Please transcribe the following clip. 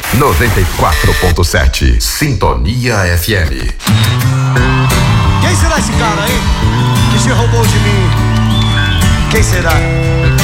94.7 Sintonia FM. Quem será esse cara, hein? Que se roubou de mim? Quem será?